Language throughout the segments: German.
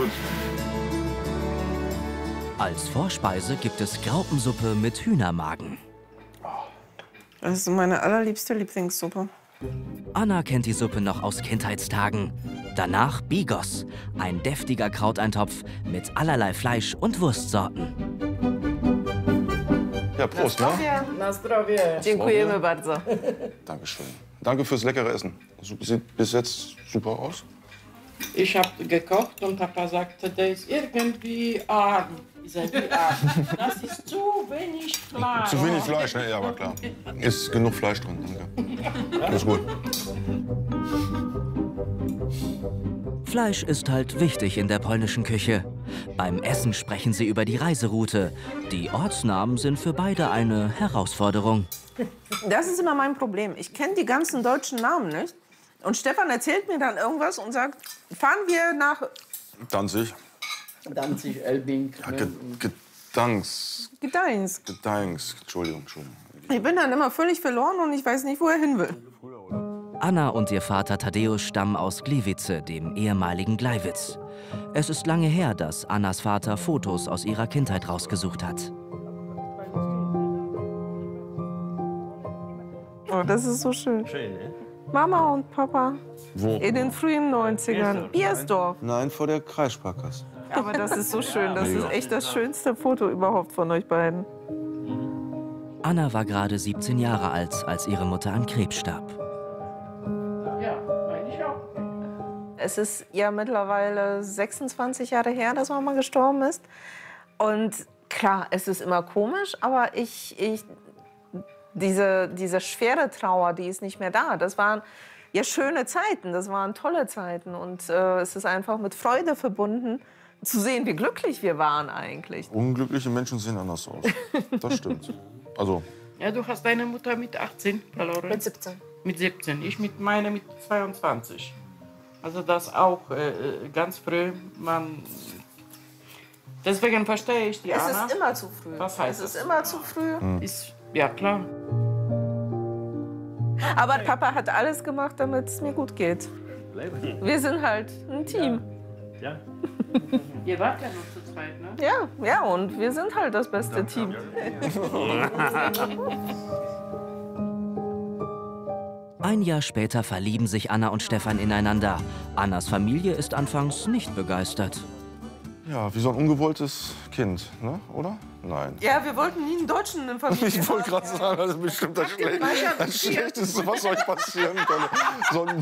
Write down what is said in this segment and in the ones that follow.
gut. Als Vorspeise gibt es Graupensuppe mit Hühnermagen. Das ist meine allerliebste Lieblingssuppe. Anna kennt die Suppe noch aus Kindheitstagen. Danach Bigos, ein deftiger Krauteintopf mit allerlei Fleisch- und Wurstsorten. Ja, Prost, ne? Na zdrowie. Dziękujemy bardzo. Dankeschön. Danke fürs leckere Essen. Sieht bis jetzt super aus. Ich habe gekocht und Papa sagte, der ist irgendwie arm. Ich sage, wie arm? Das ist zu wenig Fleisch. Zu wenig Fleisch, ne? Ja, aber klar. Ist genug Fleisch drin, danke. Ist gut. Fleisch ist halt wichtig in der polnischen Küche. Beim Essen sprechen sie über die Reiseroute. Die Ortsnamen sind für beide eine Herausforderung. Das ist immer mein Problem. Ich kenne die ganzen deutschen Namen nicht. Und Stefan erzählt mir dann irgendwas und sagt, fahren wir nach Danzig. Danzig, Elbing. Ja, Gdansk. Gdańsk. Entschuldigung. Ich bin dann immer völlig verloren und ich weiß nicht, wo er hin will. Anna und ihr Vater Tadeusz stammen aus Gliwice, dem ehemaligen Gleiwitz. Es ist lange her, dass Annas Vater Fotos aus ihrer Kindheit rausgesucht hat. Oh, das ist so schön. Schön, ne? Mama und Papa Wo? in den frühen 90ern. Biersdorf. Nein, vor der Kreissparkasse. Aber das ist so schön. Das ist echt das schönste Foto überhaupt von euch beiden. Anna war gerade 17 Jahre alt, als ihre Mutter an Krebs starb. Ja, meine ich auch. Es ist ja mittlerweile 26 Jahre her, dass Mama gestorben ist. Und klar, es ist immer komisch, aber diese schwere Trauer, die ist nicht mehr da. Das waren ja schöne Zeiten, das waren tolle Zeiten. Und es ist einfach mit Freude verbunden, zu sehen, wie glücklich wir waren eigentlich. Unglückliche Menschen sehen anders aus. Das stimmt. Also. Ja, du hast deine Mutter mit 18 verloren. Mit 17. Mit 17. Ich mit meiner mit 22. Also das auch ganz früh. Deswegen verstehe ich die Es Anna. ist immer zu früh. Was heißt es ist das? immer zu früh. Ist, ja, klar. Aber Papa hat alles gemacht, damit es mir gut geht. Wir sind halt ein Team. Ja. Ihr wart ja nur zu zweit, ne? Ja, und wir sind halt das beste Team. Ein Jahr später verlieben sich Anna und Stefan ineinander. Annas Familie ist anfangs nicht begeistert. Ja, wie so ein ungewolltes Kind, ne? Oder? Nein. Ja, wir wollten nie einen Deutschen in der Familie. Ich wollte gerade sagen, das ist bestimmt das Schlechteste, was euch passieren kann.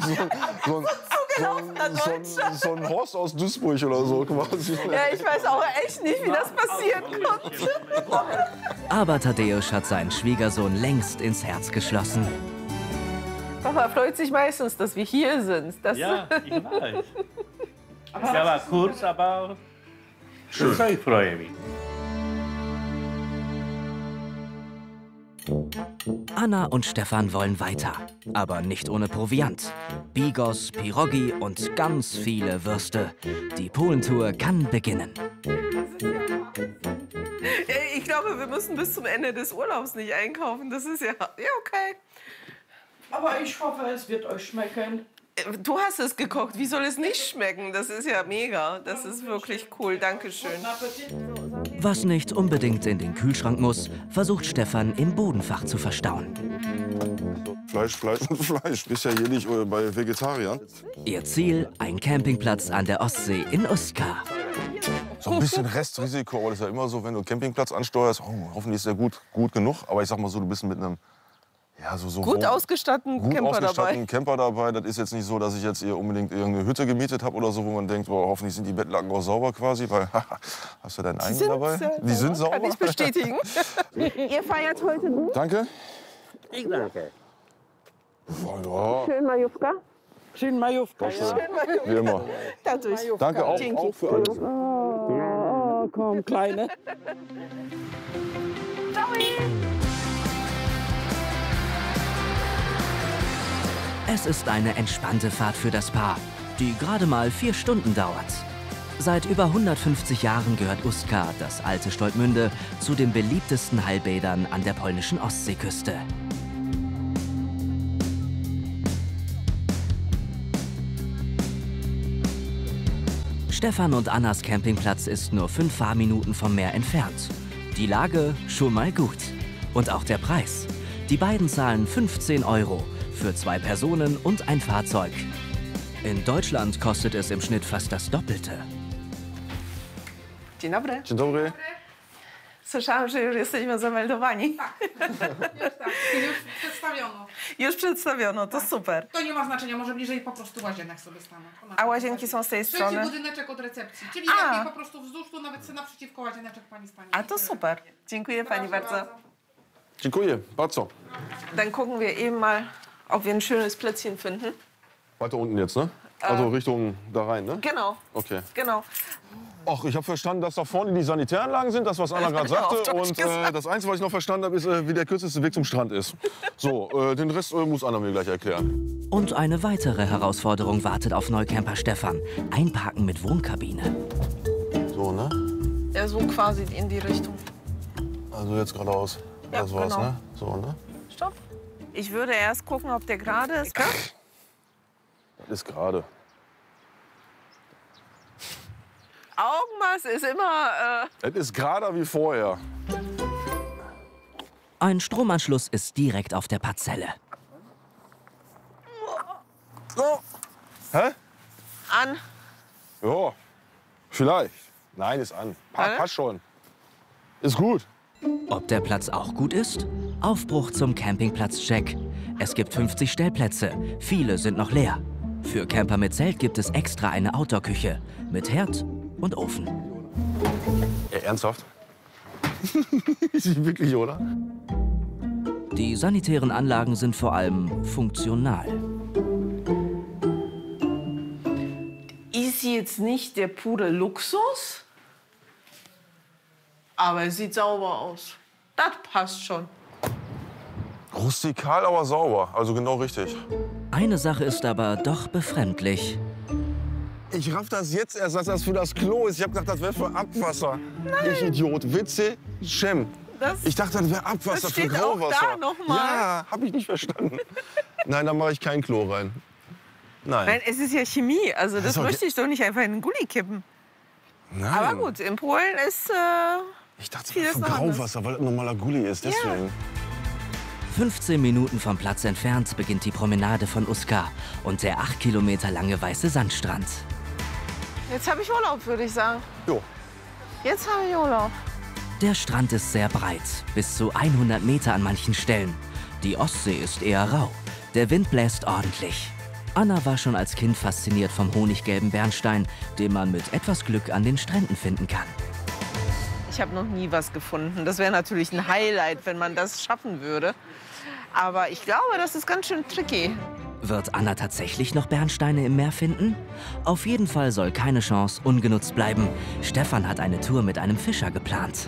So ein Horst aus Duisburg oder so quasi. Ja, ich weiß auch echt nicht, wie das passieren konnte. Aber Tadeusz hat seinen Schwiegersohn längst ins Herz geschlossen. Papa freut sich meistens, dass wir hier sind. Ja, ich weiß. Es war kurz, aber schön. Ich freue mich. Anna und Stefan wollen weiter, aber nicht ohne Proviant. Bigos, Pierogi und ganz viele Würste. Die Polentour kann beginnen. Ich glaube, wir müssen bis zum Ende des Urlaubs nicht einkaufen. Das ist ja okay. Aber ich hoffe, es wird euch schmecken. Du hast es gekocht. Wie soll es nicht schmecken? Das ist ja mega. Das ist wirklich cool. Dankeschön. Was nicht unbedingt in den Kühlschrank muss, versucht Stefan im Bodenfach zu verstauen. Fleisch. Bist ja hier nicht bei Vegetariern. Ihr Ziel, ein Campingplatz an der Ostsee in Ustka. So ein bisschen Restrisiko, aber das ist ja immer so, wenn du einen Campingplatz ansteuerst, hoffentlich ist der gut genug. Aber ich sag mal so, du bist mit einem gut ausgestatteten Camper dabei. Das ist jetzt nicht so, dass ich jetzt hier unbedingt irgendeine Hütte gemietet habe oder so, wo man denkt, boah, hoffentlich sind die Bettlaken auch sauber quasi, weil hast du deinen eigenen dabei? Die sind sauber. Kann ich bestätigen. Ihr feiert heute gut? Danke. Ich danke. Ja, Schön Majówka. Schön Majówka. wie immer. Dadurch. Danke auch für alles. Oh, komm, Kleine. Es ist eine entspannte Fahrt für das Paar, die gerade mal 4 Stunden dauert. Seit über 150 Jahren gehört Ustka, das alte Stoltmünde, zu den beliebtesten Heilbädern an der polnischen Ostseeküste. Stefan und Annas Campingplatz ist nur 5 Fahrminuten vom Meer entfernt. Die Lage schon mal gut. Und auch der Preis. Die beiden zahlen 15 € für 2 Personen und ein Fahrzeug. In Deutschland kostet es im Schnitt fast das Doppelte. Dzień dobry. Dzień dobry. Słyszałam, że już jesteśmy zameldowani. Już przedstawiono. Już przedstawiono, to super. To nie ma znaczenia, może bliżej po prostu łazienek sobie stanę. A łazienki są z tej Trzeci strony? budyneczek od recepcji, czyli A. lepiej po prostu wzdłuż, tu nawet sobie naprzeciwko łazienek pani stanie. A to super. Dziękuję pani bardzo. Dziękuję, bardzo. Dann gucken wir eben mal, ob wir ein schönes Plätzchen finden. Weiter unten jetzt, ne? Also Richtung da rein, ne? Genau. Okay. Genau. Ach, ich habe verstanden, dass da vorne die Sanitäranlagen sind, das, was Anna gerade Auf sagte. Deutsch Und gesagt. das Einzige, was ich noch verstanden habe, ist, wie der kürzeste Weg zum Strand ist. So, den Rest muss Anna mir gleich erklären. Und eine weitere Herausforderung wartet auf Neucamper Stefan. Einparken mit Wohnkabine. So, ne? Ja, so quasi in die Richtung. Also jetzt geradeaus. Ja, Das war's, genau. ne? So, ne? Stopp. Ich würde erst gucken, ob der gerade ist. Gell? Das ist gerade. Augenmaß ist immer... Das ist gerader wie vorher. Ein Stromanschluss ist direkt auf der Parzelle. So. Hä? an. Ja, vielleicht. Nein, ist an. Passt schon. Ist gut. Ob der Platz auch gut ist? Aufbruch zum Campingplatz-Check. Es gibt 50 Stellplätze. Viele sind noch leer. Für Camper mit Zelt gibt es extra eine Outdoor-Küche mit Herd und Ofen. Ernsthaft? Ist wirklich, oder? Die sanitären Anlagen sind vor allem funktional. Ist jetzt nicht der pure Luxus, aber es sieht sauber aus. Das passt schon. Rustikal, aber sauber. Also genau richtig. Eine Sache ist aber doch befremdlich. Ich raff das jetzt erst, dass das für das Klo ist. Ich hab gedacht, das wäre für Abwasser. Ich Idiot. Witze, Schem. Ich dachte, das wäre Abwasser das für steht auch Grauwasser. da noch mal. Ja, hab ich nicht verstanden. Nein, da mache ich kein Klo rein. Nein. Nein, es ist ja Chemie. Also das doch- möchte ich doch nicht einfach in den Gully kippen. Nein. Aber gut, in Polen ist... Ich dachte, das vieles wäre für noch anders. Grauwasser, weil das normaler Gully ist. Deswegen. 15 Minuten vom Platz entfernt beginnt die Promenade von Uska und der 8 Kilometer lange weiße Sandstrand. Jetzt habe ich Urlaub, würde ich sagen. Jo. Jetzt habe ich Urlaub. Der Strand ist sehr breit, bis zu 100 Meter an manchen Stellen. Die Ostsee ist eher rau. Der Wind bläst ordentlich. Anna war schon als Kind fasziniert vom honiggelben Bernstein, den man mit etwas Glück an den Stränden finden kann. Ich habe noch nie was gefunden. Das wäre natürlich ein Highlight, wenn man das schaffen würde. Aber ich glaube, das ist ganz schön tricky. Wird Anna tatsächlich noch Bernsteine im Meer finden? Auf jeden Fall soll keine Chance ungenutzt bleiben. Stefan hat eine Tour mit einem Fischer geplant.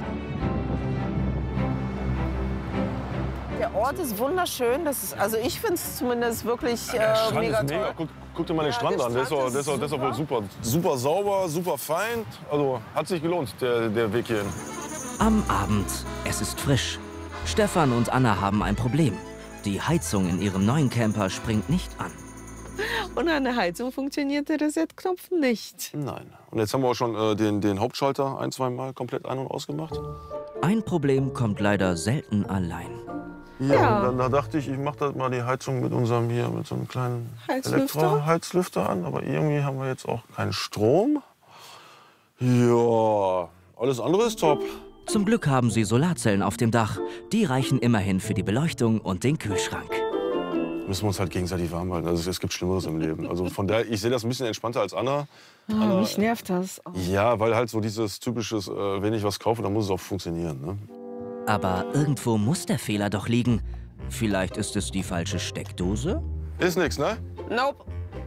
Der Ort ist wunderschön. Das ist, also ich finde es zumindest wirklich Strand mega ist mega. toll. Guck dir mal den Ja, Strand der an. Der ist Strand doch, der ist doch, der ist doch wohl ist super. Super sauber, super fein. Also hat sich gelohnt, der Weg hierhin. Am Abend. Es ist frisch. Stefan und Anna haben ein Problem. Die Heizung in ihrem neuen Camper springt nicht an. Und an der Heizung funktioniert der Reset-Knopf nicht. Nein. Und jetzt haben wir auch schon den Hauptschalter ein-, zweimal komplett ein- und ausgemacht. Ein Problem kommt leider selten allein. Ja. Und dann da dachte ich, ich mache das mal die Heizung mit unserem hier, mit so einem kleinen Heizlüfter? Heizlüfter an. Aber irgendwie haben wir jetzt auch keinen Strom. Ja, alles andere ist top. Zum Glück haben sie Solarzellen auf dem Dach. Die reichen immerhin für die Beleuchtung und den Kühlschrank. Müssen wir uns halt gegenseitig warm halten. Also es gibt Schlimmeres im Leben. Also von daher, ich sehe das ein bisschen entspannter als Anna. Anna Mich nervt das. ja, weil halt so dieses typisches, wenn ich was kaufe, dann muss es auch funktionieren. Ne? Aber irgendwo muss der Fehler doch liegen. Vielleicht ist es die falsche Steckdose? Ist nix, ne? Nope.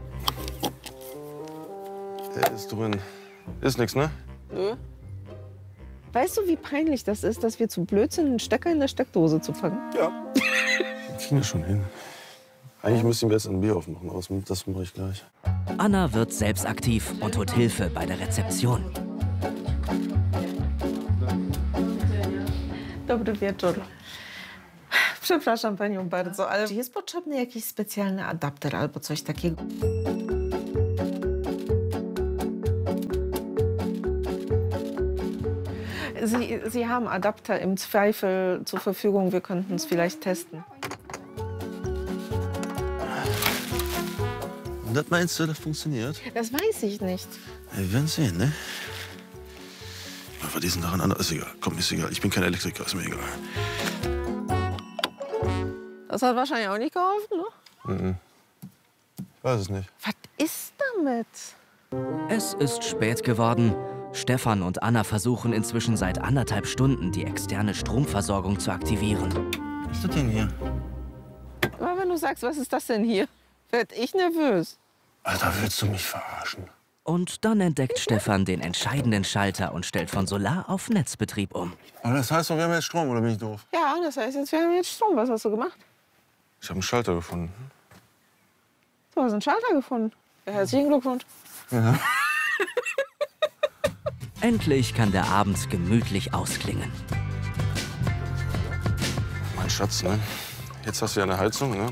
Der ist drin. Ist nix, ne? Nö. Weißt du, wie peinlich das ist, dass wir zu blöd sind, einen Stecker in der Steckdose zu packen? Ja. Das kriegen wir schon hin. Eigentlich müssten wir jetzt ein Bier aufmachen, aber das mache ich gleich. Anna wird selbst aktiv und holt Hilfe bei der Rezeption. Dobry wieczór. Przepraszam panią bardzo, ale czy jest potrzebny jakiś specjalny adapter albo coś takiego? Sie haben Adapter im Zweifel zur Verfügung. Wir könnten es vielleicht testen. Und das meinst du, das funktioniert? Das weiß ich nicht. Wir werden sehen, ne? Was ist denn daran anders? Ist egal. Komm, ist egal. Ich bin kein Elektriker, ist mir egal. Das hat wahrscheinlich auch nicht geholfen, ne? Ich weiß es nicht. Was ist damit? Es ist spät geworden. Stefan und Anna versuchen inzwischen seit 1,5 Stunden, die externe Stromversorgung zu aktivieren. Was ist das denn hier? Aber wenn du sagst, was ist das denn hier, werd ich nervös. Alter, willst du mich verarschen? Und dann entdeckt Stefan den entscheidenden Schalter und stellt von Solar auf Netzbetrieb um. Aber das heißt doch, wir haben jetzt Strom, oder bin ich doof? Ja, das heißt jetzt, wir haben jetzt Strom. Was hast du gemacht? Ich habe einen Schalter gefunden. Du hast einen Schalter gefunden. Ja, herzlichen Glückwunsch. Ja. Endlich kann der Abend gemütlich ausklingen. Mein Schatz, ne? Jetzt hast du ja eine Heizung, ne?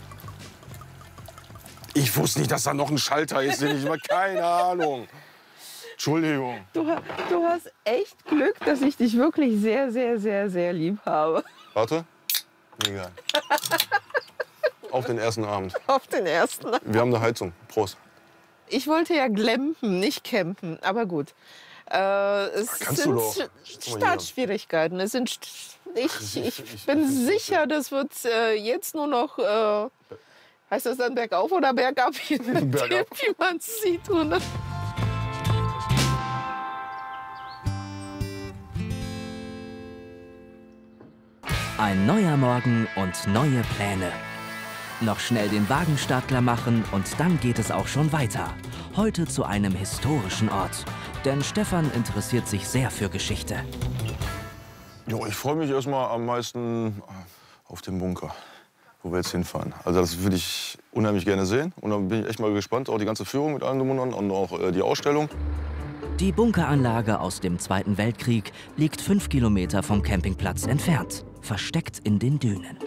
Ich wusste nicht, dass da noch ein Schalter ist, den ich immer keine Ahnung. Entschuldigung. Du hast echt Glück, dass ich dich wirklich sehr, sehr, sehr, sehr lieb habe. Warte. Egal. Auf den ersten Abend. Auf den ersten. Wir haben eine Heizung. Prost. Ich wollte ja glampen, nicht campen, aber gut. Es Kannst sind du doch. Startschwierigkeiten. Es sind ich bin sicher, das wird jetzt nur noch, heißt das dann bergauf oder bergab? Bergab. Wie man es sieht. Oder? Ein neuer Morgen und neue Pläne. Noch schnell den Wagenstartler machen und dann geht es auch schon weiter. Heute zu einem historischen Ort. Denn Stefan interessiert sich sehr für Geschichte. Jo, ich freue mich erstmal am meisten auf den Bunker, wo wir jetzt hinfahren. Also das würde ich unheimlich gerne sehen. Und dann bin ich echt mal gespannt, auch die ganze Führung mit allen drum und dran und auch die Ausstellung. Die Bunkeranlage aus dem Zweiten Weltkrieg liegt 5 Kilometer vom Campingplatz entfernt, versteckt in den Dünen.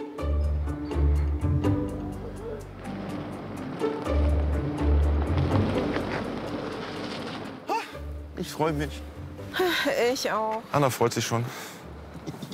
Ich freue mich. Ich auch. Anna freut sich schon.